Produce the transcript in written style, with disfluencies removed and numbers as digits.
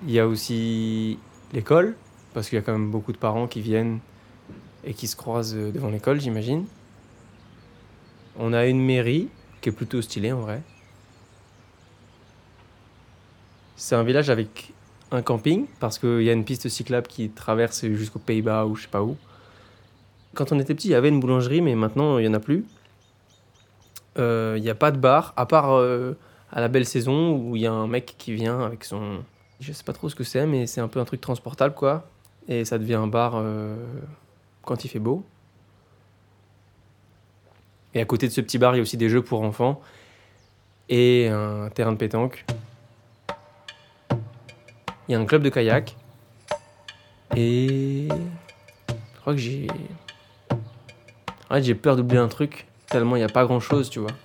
Il y a aussi l'école, parce qu'il y a quand même beaucoup de parents qui viennent et qui se croisent devant l'école, j'imagine. On a une mairie qui est plutôt stylée en vrai. C'est un village avec un camping, parce qu'il y a une piste cyclable qui traverse jusqu'aux Pays-Bas ou je sais pas où. Quand on était petit, il y avait une boulangerie, mais maintenant, il n'y en a plus. Il n'y a pas de bar, à part à la belle saison où il y a un mec qui vient avec son. Je sais pas trop ce que c'est, mais c'est un peu un truc transportable, quoi. Et ça devient un bar quand il fait beau. Et à côté de ce petit bar, il y a aussi des jeux pour enfants et un terrain de pétanque. Il y a un club de kayak. Et. Je crois que j'ai. En fait, j'ai peur d'oublier un truc, tellement il n'y a pas grand chose, tu vois.